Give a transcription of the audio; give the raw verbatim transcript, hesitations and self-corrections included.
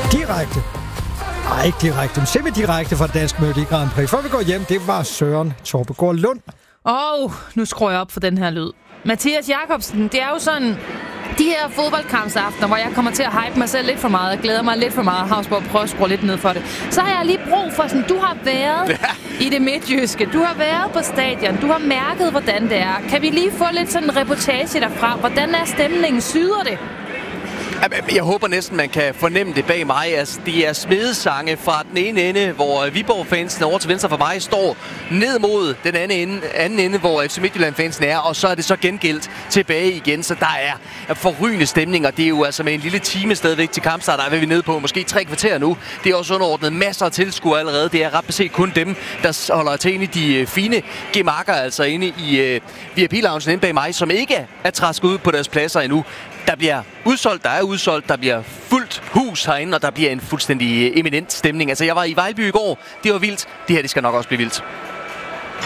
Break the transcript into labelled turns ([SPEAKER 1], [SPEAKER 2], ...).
[SPEAKER 1] Direkte. Nej, ikke direkte, men semi-direkte fra Dansk Melodi Grand Prix. Før vi går hjem, det var Søren Torpegaard Lund.
[SPEAKER 2] Åh, oh, nu skruer jeg op for den her lyd. Mathias Jakobsen, det er jo sådan... De her fodboldkampsaftener, hvor jeg kommer til at hype mig selv lidt for meget og glæder mig lidt for meget, Havsborg prøver at skrue lidt ned for det, så har jeg lige brug for sådan, du har været ja. i det midtjyske, du har været på stadion, du har mærket, hvordan det er. Kan vi lige få lidt sådan en reportage derfra? Hvordan er stemningen? Syder det?
[SPEAKER 3] Jeg håber næsten, man kan fornemme det bag mig. Altså, det er smedesange fra den ene ende, hvor Viborg-fansen over til venstre for mig står ned mod den anden ende, anden ende hvor F C Midtjylland-fansen er, og så er det så gengældt tilbage igen. Så der er forrygende stemning, og det er jo altså med en lille time stadigvæk til kampstart, der er vi nede på måske tre kvarter nu. Det er også underordnet masser af tilskuere allerede. Det er ret beset kun dem, der holder til inde i de fine gemakker, altså inde i V I P-loungen inde bag mig, som ikke er trasket ud på deres pladser endnu. Der bliver udsolgt, der er udsolgt, der bliver fuldt hus herinde, og der bliver en fuldstændig eminent stemning. Altså, jeg var i Vejlby i går, det var vildt. Det her, det skal nok også blive vildt.